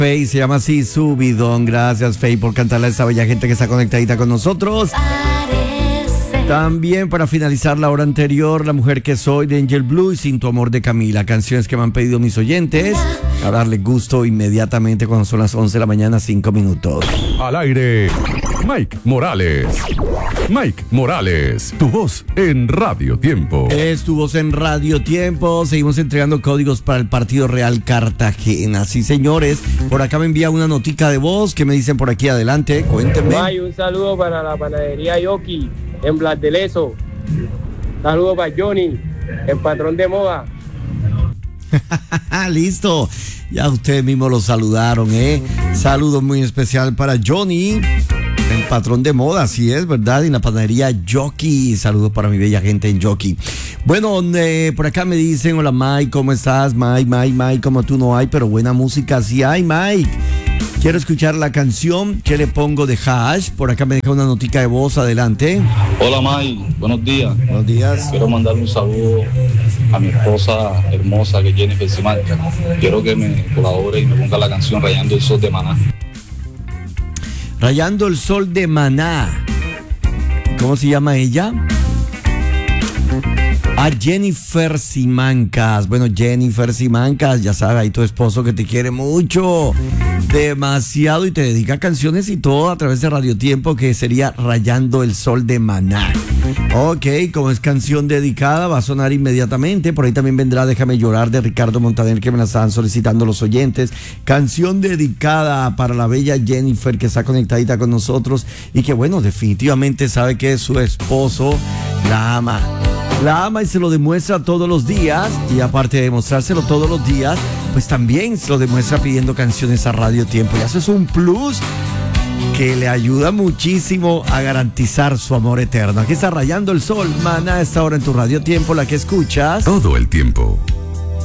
Fey, se llama así, Subidón. Gracias, Fey, por cantarle a esa bella gente que está conectadita con nosotros. También para finalizar la hora anterior, La Mujer que Soy de Angel Blue y Sin Tu Amor de Camila. Canciones que me han pedido mis oyentes. A darle gusto inmediatamente cuando son las 11 de la mañana, 5 minutos. Al aire, Mike Morales. Mike Morales, tu voz en Radio Tiempo. Es tu voz en Radio Tiempo. Seguimos entregando códigos para el Partido Real Cartagena. Sí, señores. Por acá me envía una notica de voz que me dicen por aquí. Adelante, cuéntenme. Ay, un saludo para la panadería Yoki en Blas de Leso. Saludo para Johnny, el patrón de moda. Listo. Ya ustedes mismos lo saludaron, ¿eh? Saludos muy especial para Johnny, el patrón de moda, así es, ¿verdad? Y la panadería Yoki. Saludos para mi bella gente en Yoki. Bueno, por acá me dicen, hola Mike, ¿cómo estás? Mike, como tú no hay, pero buena música sí hay, Mike. Quiero escuchar la canción, ¿qué le pongo de Hash? Por acá me deja una notica de voz, adelante. Hola Mike, buenos días. Buenos días. Quiero mandarle un saludo a mi esposa hermosa que es Jennifer Simancas. Quiero que me colabore y me ponga la canción Rayando el Sol de Maná. Rayando el Sol de Maná. ¿Cómo se llama ella? A Jennifer Simancas. Bueno, Jennifer Simancas, ya sabes, ahí tu esposo que te quiere mucho, demasiado, y te dedica canciones y todo a través de Radio Tiempo, que sería Rayando el Sol de Maná. Ok, como es canción dedicada, va a sonar inmediatamente. Por ahí también vendrá Déjame Llorar de Ricardo Montaner, que me la estaban solicitando los oyentes. Canción dedicada para la bella Jennifer, que está conectadita con nosotros y que, bueno, definitivamente sabe que su esposo la ama. La ama y se lo demuestra todos los días. Y aparte de demostrárselo todos los días, pues también se lo demuestra pidiendo canciones a Radio Tiempo. Y eso es un plus que le ayuda muchísimo a garantizar su amor eterno. Aquí está Rayando el Sol, Maná, a esta hora en tu Radio Tiempo, la que escuchas Todo el tiempo.